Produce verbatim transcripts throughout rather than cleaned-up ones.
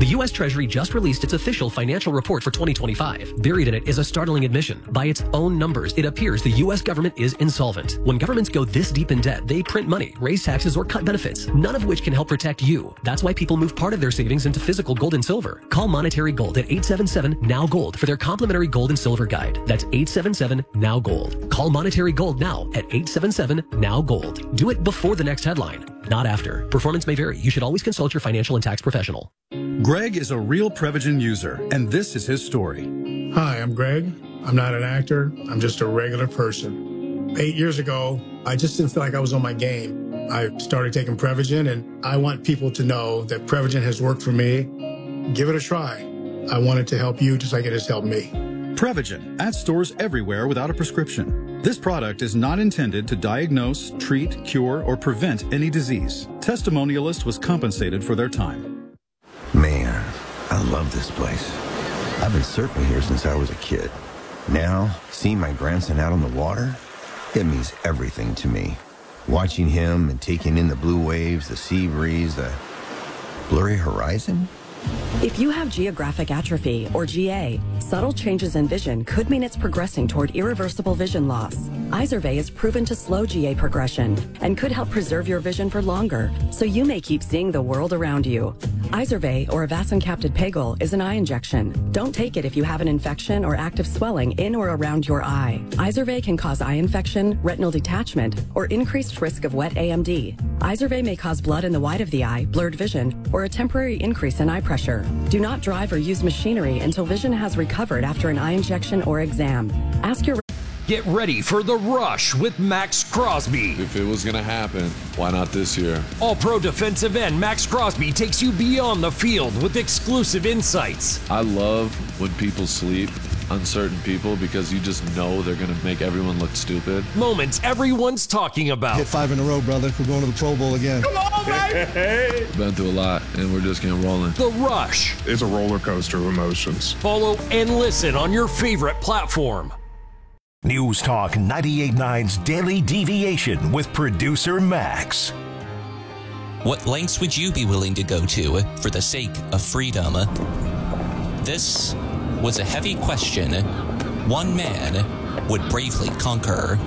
The U S Treasury just released its official financial report for twenty twenty-five. Buried in it is a startling admission. By its own numbers, it appears the U S government is insolvent. When governments go this deep in debt, they print money, raise taxes, or cut benefits, none of which can help protect you. That's why people move part of their savings into physical gold and silver. Call Monetary Gold at eight seven seven, N O W, GOLD for their complimentary gold and silver guide. That's eight seven seven, N O W, GOLD. Call Monetary Gold now at eight seven seven, N O W, GOLD. Do it before the next headline, not after. Performance may vary. You should always consult your financial and tax professional. Greg is a real Prevagen user, and this is his story. Hi, I'm Greg. I'm not an actor. I'm just a regular person. Eight years ago, I just didn't feel like I was on my game. I started taking Prevagen, and I want people to know that Prevagen has worked for me. Give it a try. I want it to help you just like it has helped me. Prevagen, at stores everywhere without a prescription. This product is not intended to diagnose, treat, cure, or prevent any disease. Testimonialist was compensated for their time. Man, I love this place. I've been surfing here since I was a kid. Now, seeing my grandson out on the water, it means everything to me. Watching him and taking in the blue waves, the sea breeze, the blurry horizon. If you have geographic atrophy, or G A, subtle changes in vision could mean it's progressing toward irreversible vision loss. Izervay is proven to slow G A progression and could help preserve your vision for longer, so you may keep seeing the world around you. Izervay, or avacincaptad pegol, is an eye injection. Don't take it if you have an infection or active swelling in or around your eye. Izervay can cause eye infection, retinal detachment, or increased risk of wet A M D. Izervay may cause blood in the white of the eye, blurred vision, or a temporary increase in eye pressure. Do not drive or use machinery until vision has recovered after an eye injection or exam. Ask your... Get ready for The Rush with Max Crosby. If it was going to happen, why not this year? All-pro defensive end Max Crosby takes you beyond the field with exclusive insights. I love when people sleep on certain people because you just know they're going to make everyone look stupid. Moments everyone's talking about. Hit five in a row, brother. We're going to the Pro Bowl again. Come on, baby! Been through a lot, and we're just getting rolling. The Rush. It's a roller coaster of emotions. Follow and listen on your favorite platform. News Talk ninety-eight point nine's Daily Deviation with producer Max. What lengths would you be willing to go to for the sake of freedom? This was a heavy question one man would bravely conquer.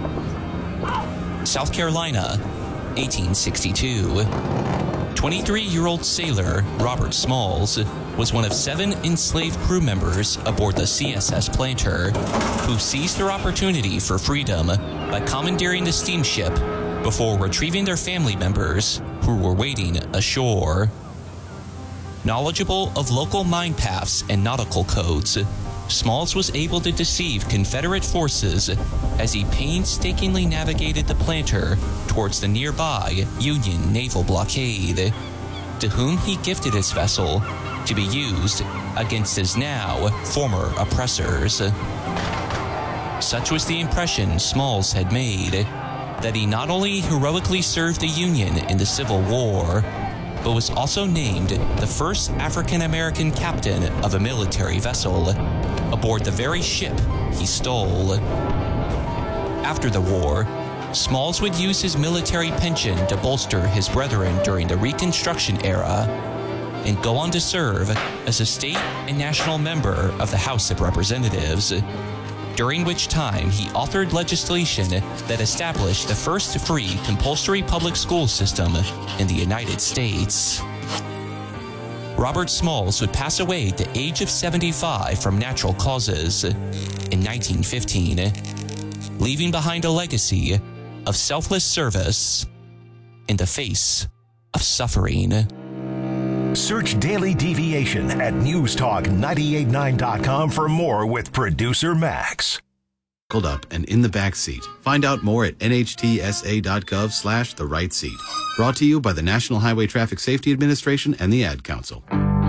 South Carolina, eighteen sixty-two. twenty-three-year-old sailor Robert Smalls was one of seven enslaved crew members aboard the C S S Planter who seized their opportunity for freedom by commandeering the steamship before retrieving their family members who were waiting ashore. Knowledgeable of local mine paths and nautical codes, Smalls was able to deceive Confederate forces as he painstakingly navigated the Planter towards the nearby Union naval blockade, to whom he gifted his vessel to be used against his now former oppressors. Such was the impression Smalls had made that he not only heroically served the Union in the Civil War, but was also named the first African-American captain of a military vessel aboard the very ship he stole. After the war, Smalls would use his military pension to bolster his brethren during the Reconstruction era and go on to serve as a state and national member of the House of Representatives, during which time he authored legislation that established the first free compulsory public school system in the United States. Robert Smalls would pass away at the age of seventy-five from natural causes in nineteen fifteen, leaving behind a legacy of selfless service in the face of suffering. Search Daily Deviation at news talk nine eight nine dot com for more with producer Max. Buckled up and in the back seat. Find out more at nhtsa.gov slash the right seat. Brought to you by the National Highway Traffic Safety Administration and the Ad Council.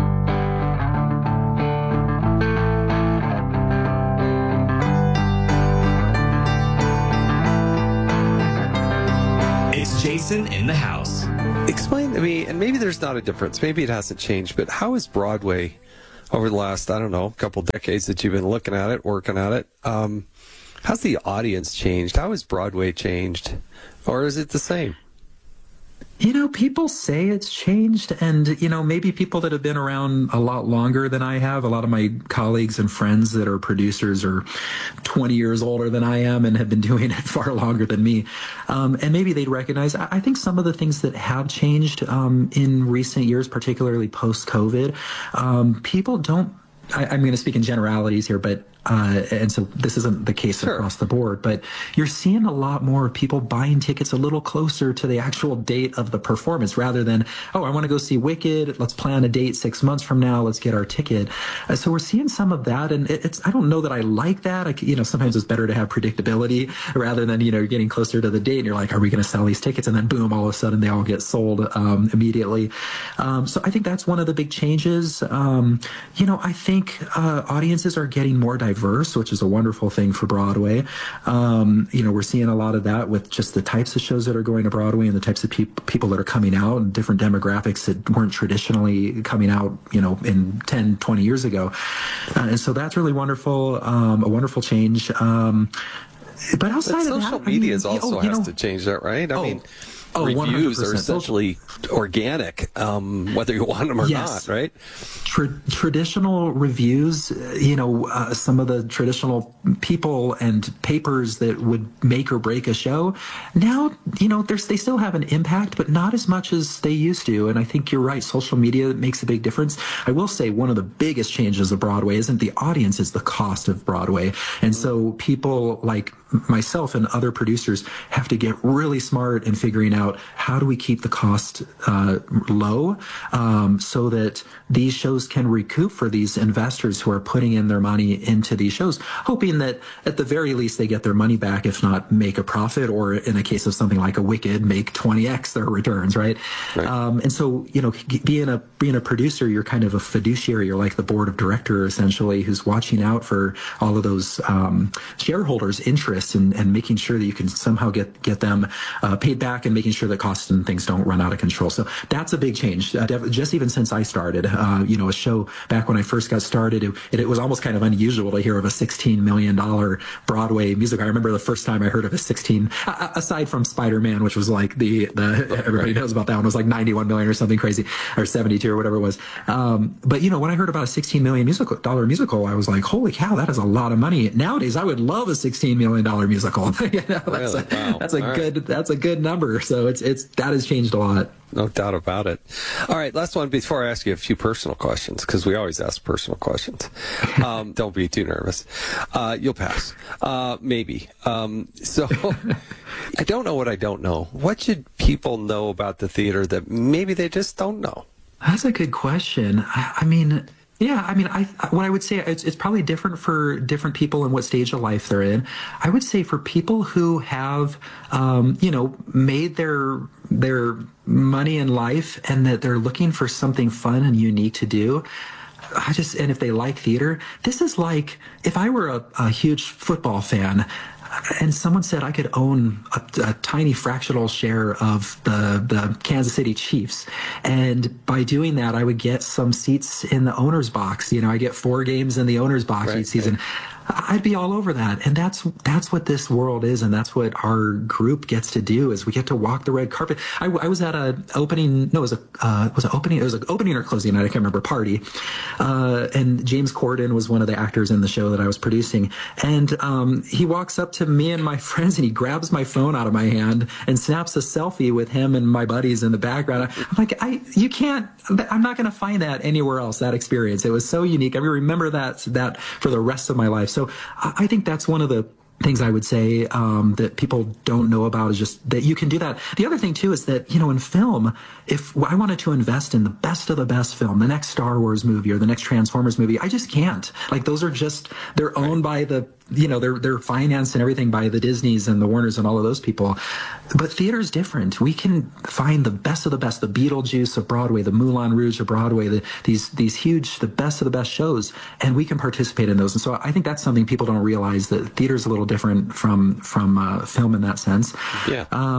It's Jason in the house. Explain to me, and maybe there's not a difference, maybe it hasn't changed, but how is Broadway over the last, I don't know, couple decades that you've been looking at it, working at it, um, how's the audience changed? How has Broadway changed? Or is it the same? You know, people say it's changed, and, you know, maybe people that have been around a lot longer than I have, a lot of my colleagues and friends that are producers are twenty years older than I am and have been doing it far longer than me. Um, and maybe they'd recognize, I think some of the things that have changed um, in recent years, particularly post-COVID, um, people don't, I, I'm going to speak in generalities here, but Uh, and so this isn't the case sure. across the board, but you're seeing a lot more people buying tickets a little closer to the actual date of the performance rather than, oh, I want to go see Wicked. Let's plan a date six months from now. Let's get our ticket. Uh, so we're seeing some of that. And it, it's, I don't know that I like that. I, you know, sometimes it's better to have predictability rather than, you know, getting closer to the date and you're like, are we going to sell these tickets? And then boom, all of a sudden they all get sold um, immediately. Um, so I think that's one of the big changes. Um, you know, I think uh, audiences are getting more diverse. Diverse, which is a wonderful thing for Broadway. Um, you know, we're seeing a lot of that with just the types of shows that are going to Broadway and the types of pe- people that are coming out and different demographics that weren't traditionally coming out, you know, in ten, twenty years ago. Uh, and so that's really wonderful, um, a wonderful change. Um, but outside but of social that, media I mean, also oh, has know, to change that, right? I oh, mean, oh, reviews one hundred percent. are essentially organic, um, whether you want them or yes. not, right? Tra- traditional reviews, you know, uh, some of the traditional people and papers that would make or break a show, now, you know, there's, they still have an impact, but not as much as they used to. And I think you're right. Social media makes a big difference. I will say one of the biggest changes of Broadway isn't the audience, it's the cost of Broadway. And so people like myself and other producers have to get really smart in figuring out how do we keep the cost uh, low um, so that these shows can recoup for these investors who are putting in their money into these shows, hoping that at the very least they get their money back, if not make a profit, or in a case of something like a Wicked, make twenty x their returns, right? right. Um, and so, you know, being a being a producer, you're kind of a fiduciary. You're like the board of director, essentially, who's watching out for all of those um, shareholders' interests and, and making sure that you can somehow get get them uh, paid back and making sure that costs and things don't run out of control. So that's a big change. Uh, just even since I started, uh, you know, a show back when I first got started, it, it, it was almost kind of unusual to hear of a sixteen million dollars Broadway musical. I remember the first time I heard of a sixteen, uh, aside from Spider-Man, which was like the, the everybody knows about that one, was like ninety-one million or something crazy, or seventy-two or whatever it was. Um, but, you know, when I heard about a sixteen million musical, dollar musical, I was like, holy cow, that is a lot of money. Nowadays, I would love a sixteen million dollars musical. you know, that's really? a, wow. that's a All good, right. that's a good number. So it's, it's, that has changed a lot. No doubt about it. All right, last one before I ask you a few personal questions, because we always ask personal questions. Um, don't be too nervous. Uh, you'll pass. Uh, maybe. Um, so I don't know what I don't know. What should people know about the theater that maybe they just don't know? That's a good question. I, I mean... Yeah, I mean, I what I would say, it's, it's probably different for different people and what stage of life they're in. I would say for people who have, um, you know, made their their money in life and that they're looking for something fun and unique to do, I just, and if they like theater, this is like if I were a, a huge football fan and someone said I could own a, a tiny fractional share of the, the Kansas City Chiefs. And by doing that, I would get some seats in the owner's box. You know, I get four games in the owner's box right, each season. Right. I'd be all over that. And that's that's what this world is, and that's what our group gets to do, is we get to walk the red carpet. I, I was at a opening, no, it was a uh, was an opening, it was an opening or closing night, I can't remember, party. Uh, and James Corden was one of the actors in the show that I was producing. And um, he walks up to me and my friends, and he grabs my phone out of my hand and snaps a selfie with him and my buddies in the background. I'm like, I, you can't, I'm not going to find that anywhere else, that experience. It was so unique. I remember that, that for the rest of my life. So I think that's one of the things I would say um, that people don't know about, is just that you can do that. The other thing, too, is that, you know, in film, if I wanted to invest in the best of the best film, the next Star Wars movie or the next Transformers movie, I just can't. Like, those are just, they're owned by the, you know, they're, they're financed and everything by the Disneys and the Warners and all of those people. But theater's different. We can find the best of the best, the Beetlejuice of Broadway, the Moulin Rouge of Broadway, the, these, these huge, the best of the best shows, and we can participate in those. And so I think that's something people don't realize, that theater's a little different from, from uh, film in that sense. Yeah. Um,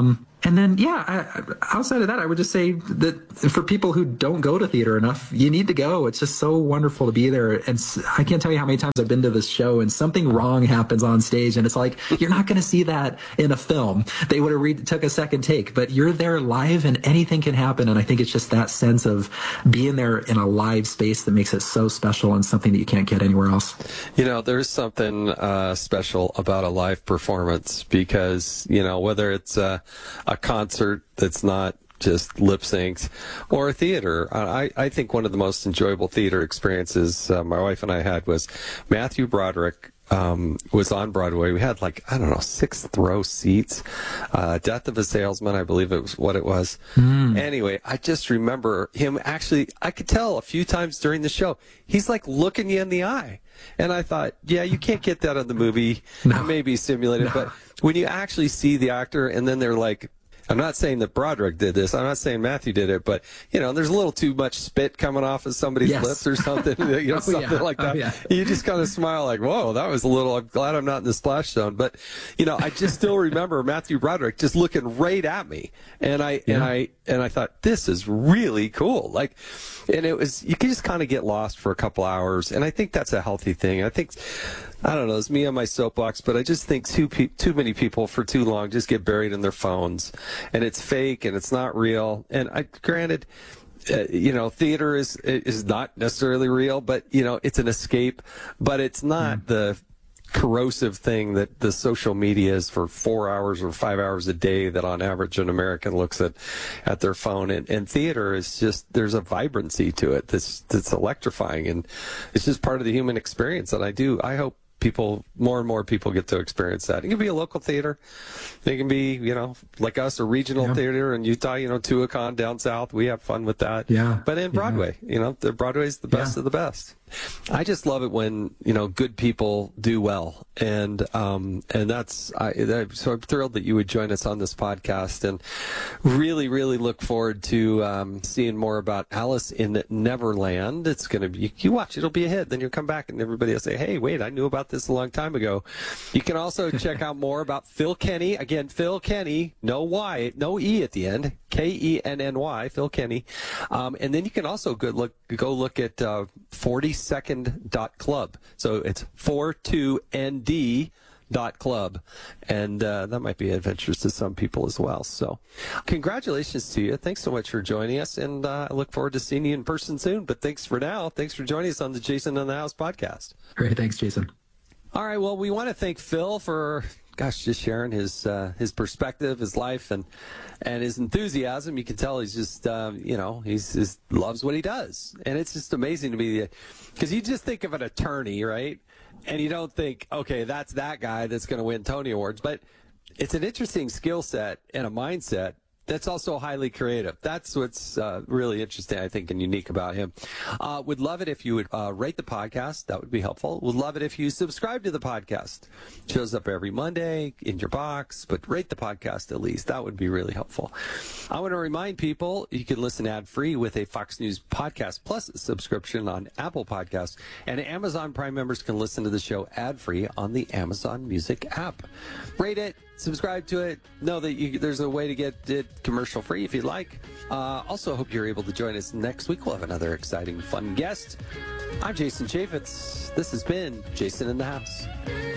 And then, yeah, I, outside of that, I would just say that for people who don't go to theater enough, you need to go. It's just so wonderful to be there. And I can't tell you how many times I've been to this show and something wrong happens on stage. And it's like, you're not going to see that in a film. They would have re- took a second take, but you're there live and anything can happen. And I think it's just that sense of being there in a live space that makes it so special and something that you can't get anywhere else. You know, there's something uh, special about a live performance because, you know, whether it's uh, a concert that's not just lip synced or a theater. I, I think one of the most enjoyable theater experiences uh, my wife and I had was Matthew Broderick um, was on Broadway. We had like, I don't know, sixth row seats. Uh, Death of a Salesman, I believe it was what it was. Mm. Anyway, I just remember him actually, I could tell a few times during the show, he's like looking you in the eye. And I thought, yeah, you can't get that on the movie. No. It may be simulated, no. But when you actually see the actor and then they're like, I'm not saying that Broderick did this. I'm not saying Matthew did it, but you know, there's a little too much spit coming off of somebody's yes. lips or something, you know, oh, something yeah. like that. Oh, yeah. You just kind of smile like, whoa, that was a little, I'm glad I'm not in the splash zone. But, you know, I just still remember Matthew Broderick just looking right at me. And I, yeah. and I, and I thought, this is really cool. Like, and it was, you can just kind of get lost for a couple hours. And I think that's a healthy thing. I think, I don't know, it's me on my soapbox, but I just think too pe- too many people for too long just get buried in their phones, and it's fake and it's not real. And I, granted, uh, you know, theater is is not necessarily real, but you know, it's an escape. But it's not mm. the corrosive thing that the social media is for four hours or five hours a day that on average an American looks at at their phone. And, and theater is just, there's a vibrancy to it that's that's electrifying, and it's just part of the human experience. And I do, I hope people, more and more people get to experience that. It can be a local theater. It can be, you know, like us, a regional yeah. theater in Utah, you know, Tuacahn down south. We have fun with that. Yeah. But in Broadway, yeah. you know, the Broadway's the best yeah. of the best. I just love it when, you know, good people do well. And, um, and that's, I, I, so I'm thrilled that you would join us on this podcast, and really, really look forward to, um, seeing more about Alice in Neverland. It's going to be, you, you watch, it'll be a hit. Then you'll come back and everybody will say, hey, wait, I knew about this a long time ago. You can also check out more about Phil Kenny. Again, Phil Kenny, no Y, no E at the end, K E N N Y, Phil Kenny. Um, and then you can also go look, go look at, uh, forty second dot club. So it's forty-two N D dot club, and uh, that might be adventures to some people as well. So congratulations to you. Thanks so much for joining us, and uh, I look forward to seeing you in person soon. But thanks for now. Thanks for joining us on the Jason in the House podcast. Great. Thanks, Jason. All right. Well, we want to thank Phil for, gosh, just sharing his uh, his perspective, his life, and and his enthusiasm. You can tell he's just, um, you know, he's just loves what he does. And it's just amazing to me because you just think of an attorney, right? And you don't think, okay, that's that guy that's going to win Tony Awards. But it's an interesting skill set and a mindset that's also highly creative. That's what's uh, really interesting, I think, and unique about him. Uh, would love it if you would uh, rate the podcast. That would be helpful. Would love it if you subscribe to the podcast. It shows up every Monday in your box, but rate the podcast at least. That would be really helpful. I want to remind people you can listen ad-free with a Fox News Podcast Plus subscription on Apple Podcasts, and Amazon Prime members can listen to the show ad-free on the Amazon Music app. Rate it. Subscribe to it. Know that you, there's a way to get it commercial free if you'd like. Uh, also, hope you're able to join us next week. We'll have another exciting, fun guest. I'm Jason Chaffetz. This has been Jason in the House.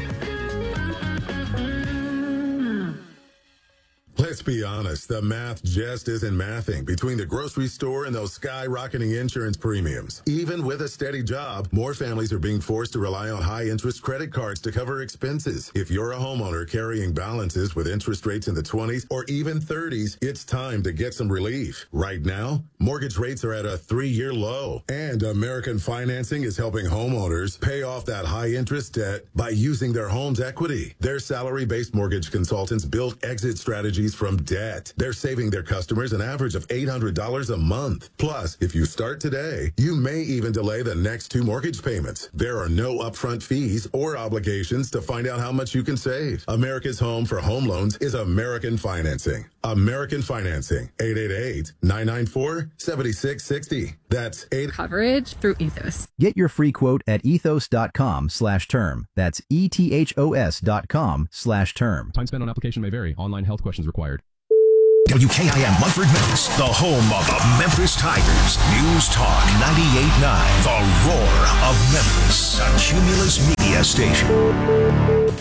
Let's be honest, the math just isn't mathing between the grocery store and those skyrocketing insurance premiums. Even with a steady job, more families are being forced to rely on high-interest credit cards to cover expenses. If you're a homeowner carrying balances with interest rates in the twenties or even thirties, it's time to get some relief. Right now, mortgage rates are at a three-year low, and American Financing is helping homeowners pay off that high-interest debt by using their home's equity. Their salary-based mortgage consultants build exit strategies from debt. They're saving their customers an average of eight hundred dollars a month. Plus, if you start today, you may even delay the next two mortgage payments. There are no upfront fees or obligations to find out how much you can save. America's home for home loans is American Financing. American Financing, eight eight eight, nine nine four, seven six six zero. That's eight. Coverage through Ethos. Get your free quote at ethos.com slash term. That's E-T-H-O-S dot com slash term. Time spent on application may vary. Online health questions required. W K I M Munford, Memphis, the home of the Memphis Tigers. News Talk ninety-eight point nine, the roar of Memphis, a Cumulus media station.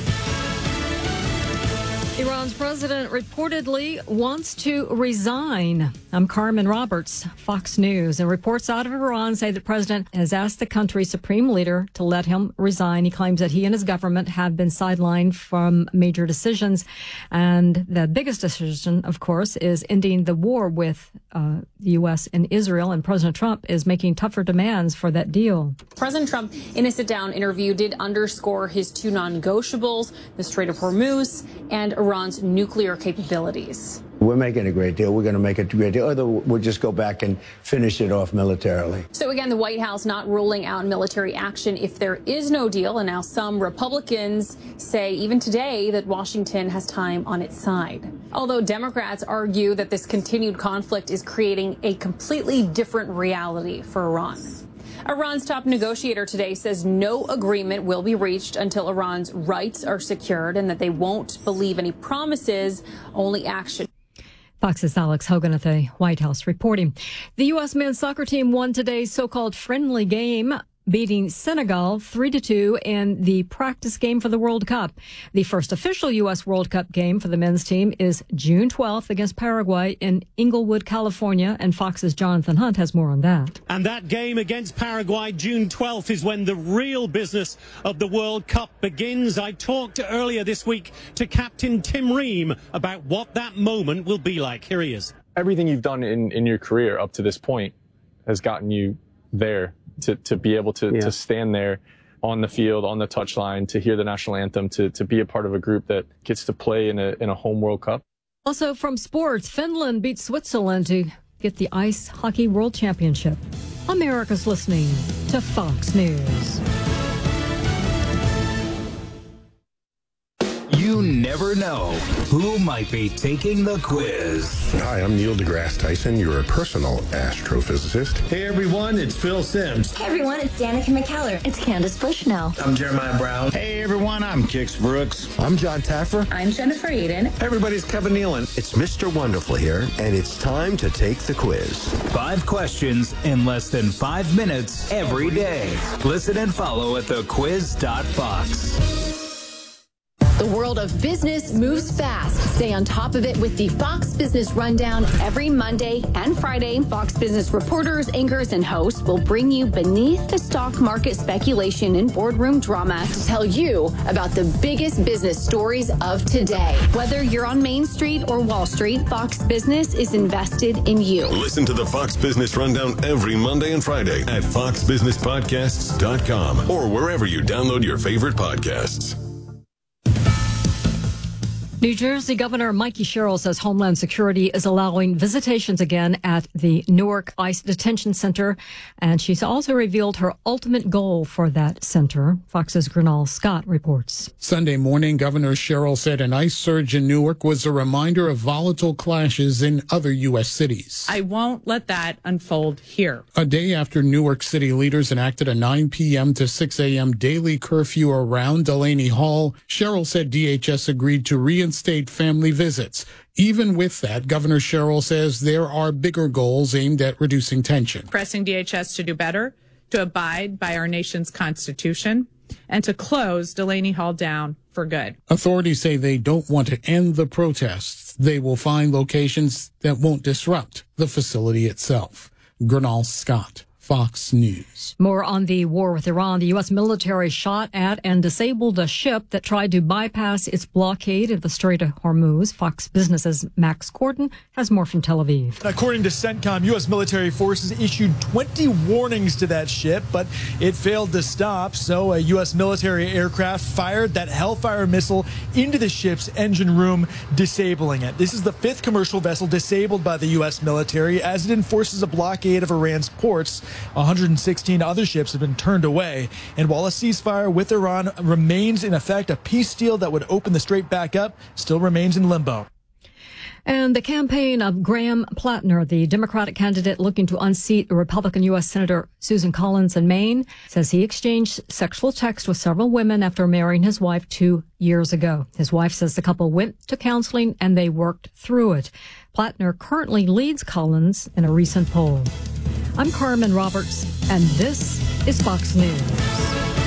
Iran's president reportedly wants to resign. I'm Carmen Roberts, Fox News. And reports out of Iran say the president has asked the country's supreme leader to let him resign. He claims that he and his government have been sidelined from major decisions. And the biggest decision, of course, is ending the war with uh, the U S and Israel. And President Trump is making tougher demands for that deal. President Trump, in a sit-down interview, did underscore his two non-negotiables, the Strait of Hormuz and Iran's nuclear capabilities. We're making a great deal. We're going to make a great deal. Or we'll just go back and finish it off militarily. So again, the White House not ruling out military action if there is no deal. And now some Republicans say even today that Washington has time on its side. Although Democrats argue that this continued conflict is creating a completely different reality for Iran. Iran's top negotiator today says no agreement will be reached until Iran's rights are secured and that they won't believe any promises, only action. Fox's Alex Hogan at the White House reporting. The U S men's soccer team won today's so-called friendly game, beating Senegal three to two in the practice game for the World Cup. The first official U S World Cup game for the men's team is June twelfth against Paraguay in Inglewood, California, and Fox's Jonathan Hunt has more on that. And that game against Paraguay, June twelfth, is when the real business of the World Cup begins. I talked earlier this week to Captain Tim Ream about what that moment will be like. Here he is. Everything you've done in, in your career up to this point has gotten you there. To, to be able to, yeah. to stand there on the field, on the touchline, to hear the national anthem, to, to be a part of a group that gets to play in a, in a home World Cup. Also from sports, Finland beat Switzerland to get the Ice Hockey World Championship. America's listening to Fox News. You never know who might be taking the quiz. Hi, I'm Neil deGrasse Tyson, your personal astrophysicist. Hey everyone, it's Phil Simms. Hey everyone, it's Danica McKellar. It's Candace Bushnell. I'm Jeremiah Brown. Hey everyone, I'm Kix Brooks. I'm John Taffer. I'm Jennifer Aiden. Hey everybody's Kevin Nealon. It's Mister Wonderful here, and it's time to take the quiz. Five questions in less than five minutes every day. Listen and follow at the quiz dot fox. The world of business moves fast. Stay on top of it with the Fox Business Rundown every Monday and Friday. Fox Business reporters, anchors, and hosts will bring you beneath the stock market speculation and boardroom drama to tell you about the biggest business stories of today. Whether you're on Main Street or Wall Street, Fox Business is invested in you. Listen to the Fox Business Rundown every Monday and Friday at fox business podcasts dot com or wherever you download your favorite podcasts. New Jersey Governor Mikey Sherrill says Homeland Security is allowing visitations again at the Newark ICE Detention Center, and she's also revealed her ultimate goal for that center. Fox's Gernal Scott reports. Sunday morning, Governor Sherrill said an ICE surge in Newark was a reminder of volatile clashes in other U S cities. I won't let that unfold here. A day after Newark City leaders enacted a nine p.m. to six a.m. daily curfew around Delaney Hall, Sherrill said D H S agreed to reinstate state family visits. Even with that, Governor Sherrill says there are bigger goals aimed at reducing tension. Pressing D H S to do better, to abide by our nation's Constitution, and to close Delaney Hall down for good. Authorities say they don't want to end the protests. They will find locations that won't disrupt the facility itself. Gernal Scott, Fox News. More on the war with Iran. The U S military shot at and disabled a ship that tried to bypass its blockade of the Strait of Hormuz. Fox Business's Max Corden has more from Tel Aviv. According to CENTCOM, U S military forces issued twenty warnings to that ship, but it failed to stop. So a U S military aircraft fired that Hellfire missile into the ship's engine room, disabling it. This is the fifth commercial vessel disabled by the U S military as it enforces a blockade of Iran's ports. one hundred sixteen other ships have been turned away. And while a ceasefire with Iran remains in effect, a peace deal that would open the strait back up still remains in limbo. And the campaign of Graham Plattner, the Democratic candidate looking to unseat Republican U S Senator Susan Collins in Maine, says he exchanged sexual texts with several women after marrying his wife two years ago. His wife says the couple went to counseling and they worked through it. Plattner currently leads Collins in a recent poll. I'm Carmen Roberts, and this is Fox News.